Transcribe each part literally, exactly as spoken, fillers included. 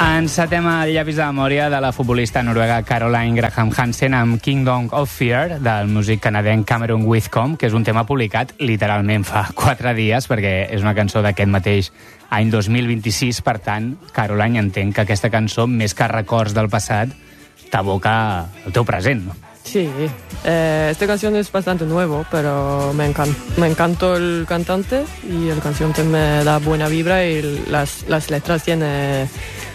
Encetem el llavis de memòria de la futbolista noruega Caroline Graham Hansen amb Kingdom of Fear del músic canadenc Cameron Whitcomb, que és un tema publicat literalment fa quatre dies perquè és una cançó d'aquest mateix any dos mil vint-i-sis. Per tant, Caroline, entenc que aquesta cançó, més que records del passat, t'aboca el teu present, no? Sí, eh, esta canción es bastante nuevo, pero me, encan me encantó el cantante y la canción me da buena vibra y las, las letras tienen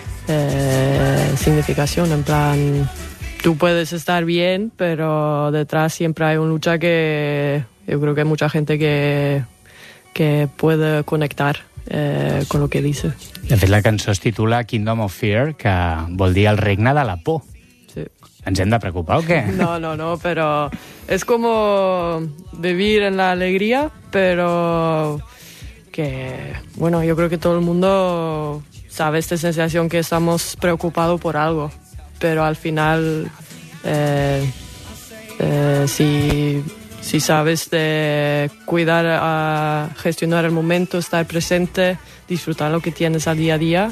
eh, significación, en plan, tú puedes estar bien, pero detrás siempre hay una lucha que yo creo que hay mucha gente que, que puede conectar eh, con lo que dice. De fet, la cançó es titula Kingdom of Fear, que vol dir el regne de la por. Sí. ¿Ens hem de preocupar o qué? No, no, no, pero es como vivir en la alegría, pero que, bueno, yo creo que todo el mundo sabe esta sensación que estamos preocupados por algo, pero al final, eh, eh, si, si sabes de cuidar, a gestionar el momento, estar presente, disfrutar lo que tienes a día a día,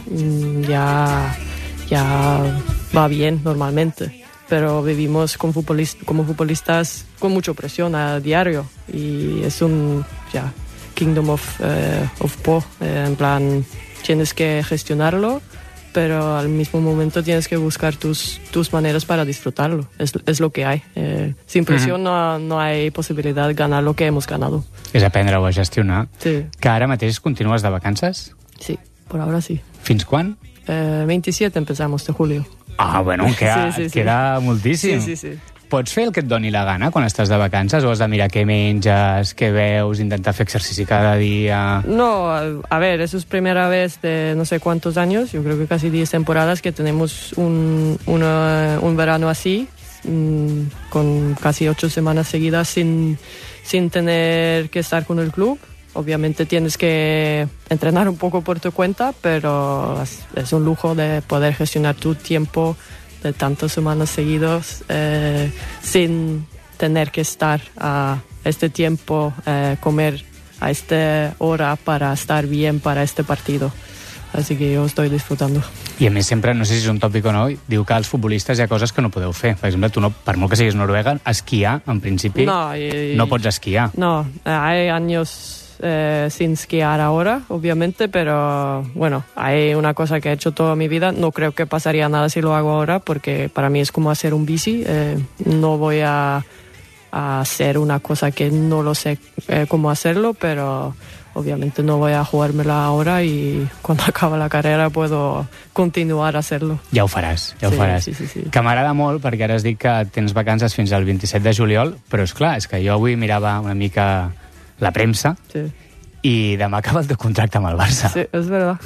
ya, ya va bien normalmente. Pero vivimos con futbolist como futbolistas con mucha presión a diario y es un ya, kingdom of, uh, of po, eh, en plan, tienes que gestionarlo, pero al mismo momento tienes que buscar tus, tus maneras para disfrutarlo, es, es lo que hay. Eh, sin presión uh-huh. no, no hay posibilidad de ganar lo que hemos ganado. És aprendre-ho a gestionar. Sí. Que ara mateix continues de vacances? Sí, por ahora sí. Fins quan? Eh, veintisiete empezamos de julio. Ah, bueno, queda, sí, sí, sí. queda moltíssim. Sí, sí, sí. Pots fer el que et doni la gana quan estàs de vacances o has de mirar què menges, què veus, intentar fer exercici cada dia? No, a, a ver, eso es primera vez de no sé cuántos años, yo creo que casi diez temporadas que tenemos un, una, un verano así, mmm, con casi ocho semanas seguidas sin, sin tener que estar con el club. Obviamente tienes que entrenar un poco por tu cuenta, pero es, es un lujo de poder gestionar tu tiempo de tantas semanas seguidas eh, sin tener que estar a este tiempo, eh, comer a esta hora para estar bien para este partido. Así que yo estoy disfrutando. I a més sempre, no sé si és un tòpic o no, diu que als futbolistes hi ha coses que no podeu fer. Per exemple, tu no, per molt que siguis noruega, esquiar, en principi, no, y, no pots esquiar. No, hay años Eh, sin esquiar ahora, obviamente, pero bueno, hay una cosa que he hecho toda mi vida. No creo que pasaría nada si lo hago ahora, porque para mí es como hacer un bici. Eh, no voy a, a hacer una cosa que no lo sé eh, cómo hacerlo, pero obviamente no voy a jugármela ahora y cuando acabe la carrera puedo continuar a hacerlo. Ja ho faràs, ja ho sí, faràs. Sí, sí, sí. Que m'agrada molt, perquè ara has dit que tens vacances fins al vint-i-set de juliol, però és clar, és que jo avui mirava una mica la premsa, sí. I demà acaba el teu contracte amb el Barça. Sí, és verdad.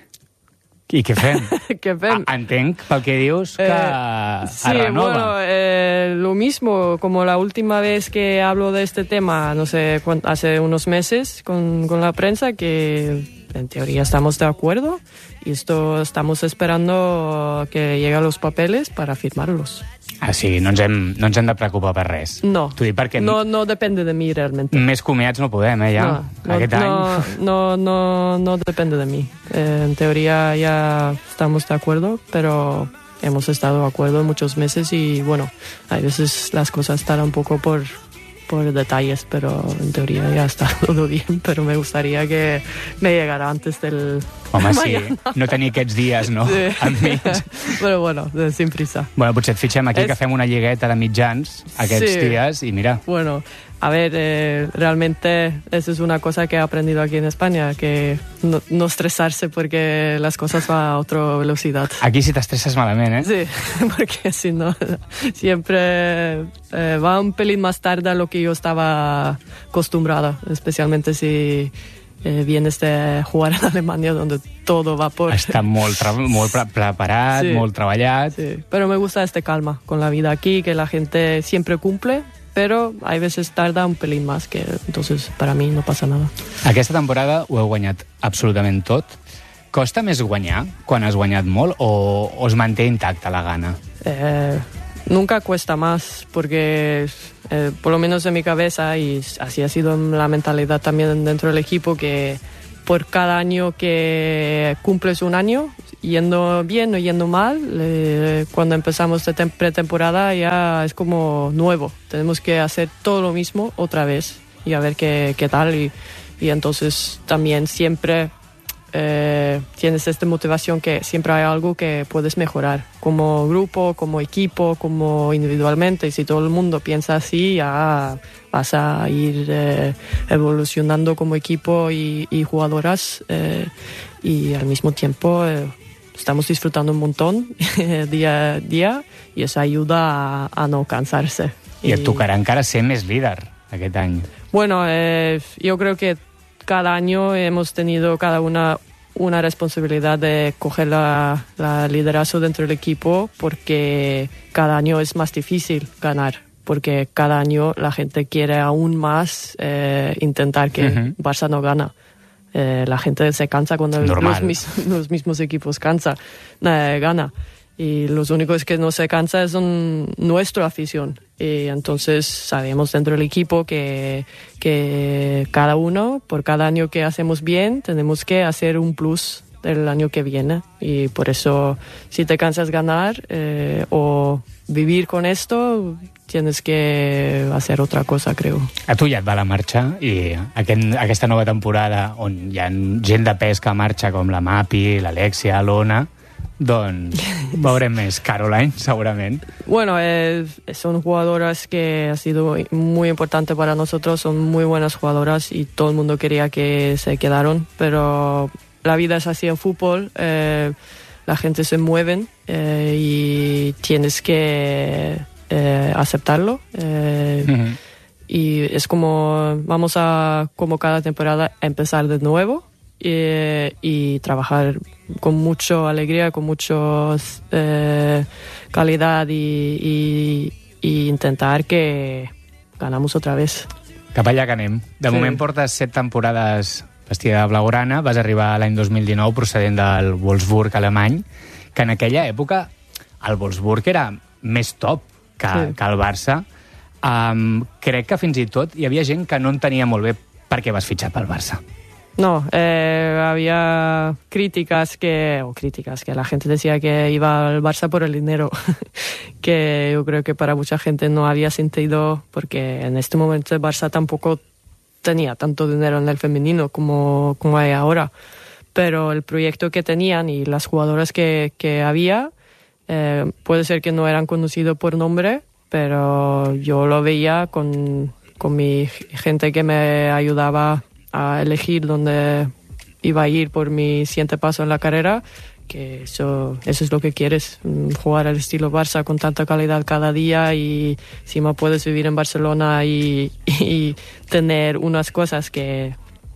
I què fem? ¿Qué fem? A, entenc, pel que dius, que eh, sí, es renova. Bueno, eh, lo mismo, como la última vez que hablo de este tema, no sé, hace unos meses con, con la prensa, que en teoría estamos de acuerdo y esto estamos esperando que lleguen los papeles para firmarlos. Ah, sí, no ens hem, no ens hem de preocupar per res. No, T'ho dic perquè no, no depende de mí realmente. Més comiats no podem, eh, ja, no, no, aquest no, any. No, no, no depende de mí. Eh, en teoría ya estamos de acuerdo, pero hemos estado de acuerdo muchos meses y bueno, a veces las cosas están un poco por... por detalles, pero en teoría ya está todo bien, pero me gustaría que me llegara antes del Home, sí, mañana. no tenir aquests dies, no? Sí. Enmig. Però bueno, sin prisa. Bueno, potser et fitxem aquí, Es... que fem una lligueta de mitjans aquests sí. dies, i mira. Bueno, a ver, eh, realmente eso es una cosa que he aprendido aquí en España, que no, no estresarse porque las cosas van a otra velocidad. Aquí sí t'estresses malament, eh? Sí, porque si no, siempre eh, va un pelín más tarde a lo que yo estaba acostumbrada, especialmente si eh, vienes de jugar en Alemania, donde todo va por... Està molt, tra molt pre preparat, sí. molt treballat. Sí, pero me gusta este calma con la vida aquí, que la gente siempre cumple, pero hay veces tarda un pelín más, que entonces para mí no pasa nada. Aquesta temporada ho heu guanyat absolutament tot. Costa més guanyar quan has guanyat molt o, o es manté intacta la gana? Eh, nunca cuesta más, porque eh, por lo menos en mi cabeza, y así ha sido la mentalidad también dentro del equipo, que por cada año que cumples un año, yendo bien o yendo mal, eh, cuando empezamos de pretemporada ya es como nuevo. Tenemos que hacer todo lo mismo otra vez y a ver qué, qué tal. Y, y entonces también siempre eh, tienes esta motivación que siempre hay algo que puedes mejorar, como grupo, como equipo, como individualmente. Y si todo el mundo piensa así, ya vas a ir eh, evolucionando como equipo y, y jugadoras eh, y al mismo tiempo eh, estamos disfrutando un montón día a día y eso ayuda a, a no cansarse. I et tocarà encara ser més líder aquest any. Bueno, eh, yo creo que cada año hemos tenido cada una una responsabilidad de coger la, la liderazgo dentro del equipo porque cada año es más difícil ganar. Porque cada año la gente quiere aún más eh, intentar que uh-huh. Barça no gana. Eh, la gente se cansa cuando los, mis, los mismos equipos cansa, eh, gana. Y los únicos que no se cansa son nuestra afición. Y entonces sabemos dentro del equipo que, que cada uno, por cada año que hacemos bien, tenemos que hacer un plus del año que viene. Y por eso, si te cansas ganar eh, o vivir con esto, tienes que hacer otra cosa, creo. A tu ja et va la marxa i aquest, aquesta nova temporada on hi ha gent de pes que marxa com la Mapi, l'Alexia, l'Ona, doncs veurem més Caroline, segurament. Bueno, eh, son jugadoras que ha sido muy importante para nosotros, son muy buenas jugadoras y todo el mundo quería que se quedaron, pero la vida es así en fútbol, eh, la gente se mueve eh, y tienes que eh, aceptarlo. Eh, uh-huh. Y es como, vamos a, como cada temporada, empezar de nuevo eh, y trabajar con mucha alegría, con mucha eh, calidad y, y, y intentar que ganamos otra vez. Cap allà que anem. De sí. moment portes set temporades vestida de blaugrana, vas arribar l'any dos mil dinou procedent del Wolfsburg alemany, que en aquella època el Wolfsburg era més top que, sí. que el Barça. Um, crec que fins i tot hi havia gent que no entenia molt bé per què vas fitxar pel Barça. No, eh, había críticas que, o críticas que la gente decía que iba al Barça por el dinero, que yo creo que para mucha gente no había sentido, porque en este momento el Barça tampoco tenía tanto dinero en el femenino como, como hay ahora, pero el proyecto que tenían y las jugadoras que, que había, eh, puede ser que no eran conocidos por nombre, pero yo lo veía con, con mi gente que me ayudaba a elegir dónde iba a ir por mi siguiente paso en la carrera, que eso, eso es lo que quieres, jugar al estilo Barça con tanta calidad cada día y encima puedes vivir en Barcelona y, y tener unas cosas que,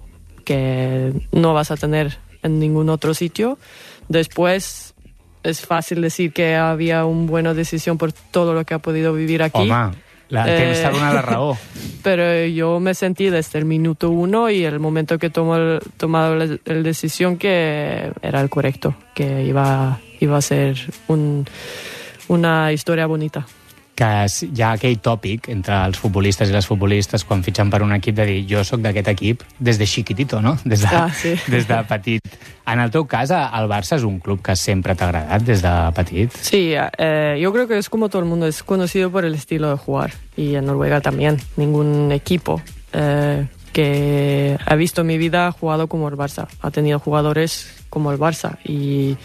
que no vas a tener en ningún otro sitio. Después es fácil decir que había una buena decisión por todo lo que ha podido vivir aquí. Home, la, eh, temps t'ha donat la raó. Pero yo me sentí desde el minuto uno y el momento que tomó el, tomado la, la decisión que era el correcto, que iba, iba a ser un, una historia bonita. Que hi ha aquell tòpic entre els futbolistes i les futbolistes quan fitxen per un equip de dir jo sóc d'aquest equip des de chiquitito, no? Des de, ah, sí. des de petit. En el teu cas, el Barça és un club que sempre t'ha agradat des de petit? Sí, eh, yo creo que es como todo el mundo, es conocido por el estilo de jugar. Y en Noruega también, ningún equipo eh, que ha visto en mi vida ha jugado como el Barça. Ha tenido jugadores como el Barça y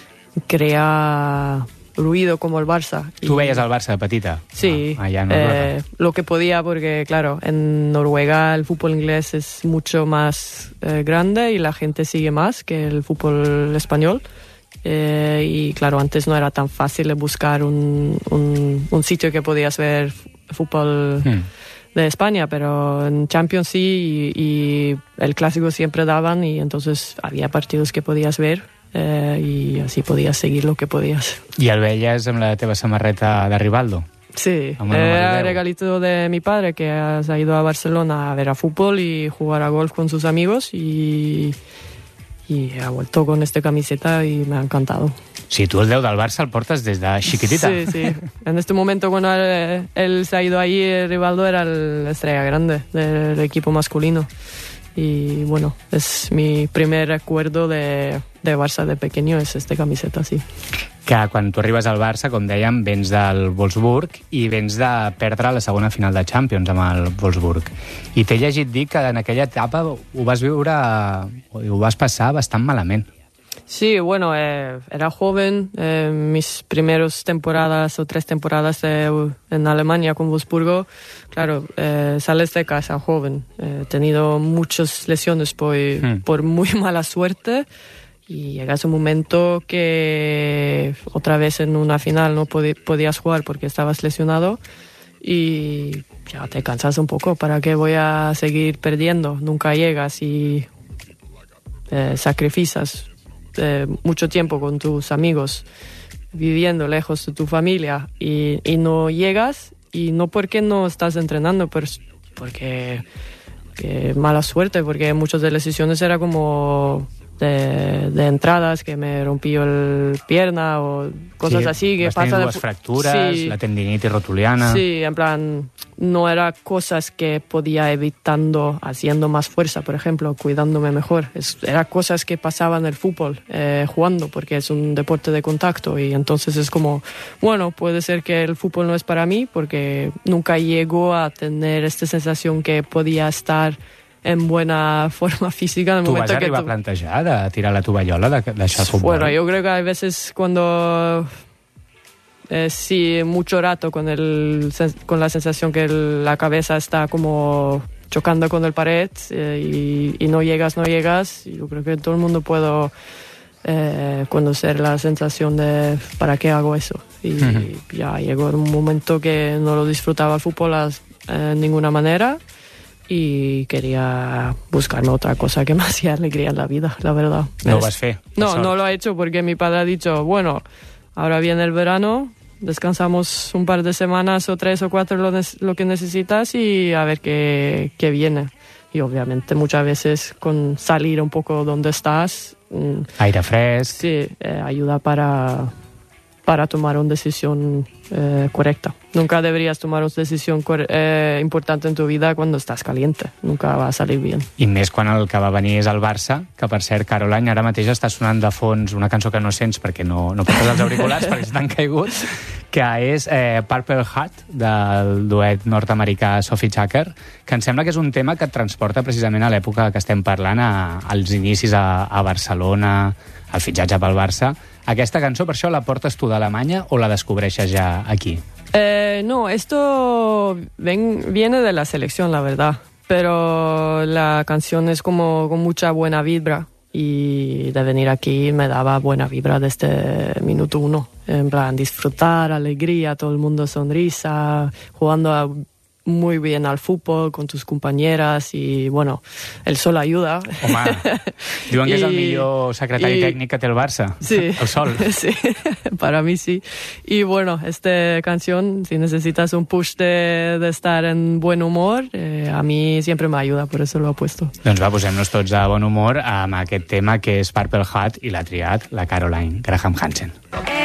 crea ruido como el Barça. ¿Tú y... veías al Barça de petita? Sí, ah, allá en Noruega. Eh, lo que podía porque, claro, en Noruega el fútbol inglés es mucho más eh, grande y la gente sigue más que el fútbol español. Eh, y, claro, antes no era tan fácil buscar un, un, un sitio que podías ver fútbol hmm. de España, pero en Champions sí y, y el clásico siempre daban y entonces había partidos que podías ver. Eh, y así podías seguir lo que podías. I el veies amb la teva samarreta de Rivaldo? Sí, era el regalito de mi padre que ha ido a Barcelona a ver a fútbol y jugar a golf con sus amigos y, y ha vuelto con esta camiseta y me ha encantado. Si tú el deu del Barça el portes des de chiquitita. Sí, sí. En este momento cuando él, él se ha ido ahí, Rivaldo era la estrella grande del equipo masculino. y bueno, es mi primer recuerdo de, de Barça de pequeño, es esta camiseta, sí. Que quan tu arribes al Barça, com dèiem, vens del Wolfsburg i vens de perdre la segona final de Champions amb el Wolfsburg. I t'he llegit dir que en aquella etapa ho vas viure, ho vas passar bastant malament. Sí, bueno, eh, era joven, eh, mis primeras temporadas o tres temporadas eh, en Alemania con Wolfsburgo, claro, eh, sales de casa joven, eh, he tenido muchas lesiones por, hmm. por muy mala suerte. Y llegas un momento que otra vez en una final no podí, podías jugar porque estabas lesionado y ya te cansas un poco. ¿Para qué voy a seguir perdiendo? Nunca llegas y eh, sacrificas eh, mucho tiempo con tus amigos, viviendo lejos de tu familia y, y no llegas, y no porque no estás entrenando, pero porque que mala suerte, porque muchas de las sesiones era como... De, de entradas, que me rompí el pierna o cosas sí, así. Que vas pasa tenir dues de... fractures, sí. La tendinitis rotuliana... Sí, en plan, no era cosas que podía evitando haciendo más fuerza, por ejemplo, cuidándome mejor. Es, era cosas que pasaban en el fútbol, eh, jugando, porque es un deporte de contacto y entonces es como, bueno, puede ser que el fútbol no es para mí porque nunca llego a tener esta sensación que podía estar en buena forma física. En el ¿Tú momento vas a que arribar tu... a plantejar de tirar la tovallola de deixar el futbol? Bueno, yo creo que hay veces cuando eh, sí, mucho rato con, el, con la sensación que el, la cabeza está como chocando con el pared eh, y, y no llegas, no llegas. Yo creo que todo el mundo puede eh, conocer la sensación de ¿para qué hago eso? Y uh-huh. ya llegó un momento que no lo disfrutaba el fútbol de eh, ninguna manera. Y quería buscarme otra cosa que me hacía alegría en la vida, la verdad. No ho vas fer? No, no lo he hecho porque mi padre ha dicho, bueno, ahora viene el verano, descansamos un par de semanas o tres o cuatro lo, lo que necesitas y a ver qué, qué viene. Y obviamente muchas veces con salir un poco donde estás... Aire fresc. Sí, eh, ayuda para... para tomar una decisión eh, correcta. Nunca deberías tomar una decisión eh, importante en tu vida cuando estàs caliente. Nunca va a salir bien. I més quan el que va venir és el Barça, que per cert, Caroline, ara mateix està sonant de fons una cançó que no sents perquè no, no portes els auriculars, perquè estan caiguts, que és eh, Purple Hat, del duet nord-americà Sophie Tucker, que em sembla que és un tema que et transporta precisament a l'època que estem parlant, a, als inicis a, a Barcelona, al fitxatge pel Barça. Aquesta cançó, per això, la portes tu d'Alemanya o la descobreixes ja aquí? Eh, no, esto ven, viene de la selección, la verdad. Pero la canción es como con mucha buena vibra. Y de venir aquí me daba buena vibra desde minuto uno. En plan, disfrutar, alegría, todo el mundo sonrisa, jugando a... muy bien al fútbol con tus compañeras y bueno, el sol ayuda. Home, diuen que és el millor secretari y, tècnic que té el Barça, sí, el sol. Sí, para mí sí. Y bueno, esta canción, si necesitas un push de, de estar en buen humor, eh, a mí siempre me ayuda, por eso lo he puesto. Doncs va, posem-nos tots de bon humor amb aquest tema que és Purple Hat i l'ha triat la Caroline Graham Hansen.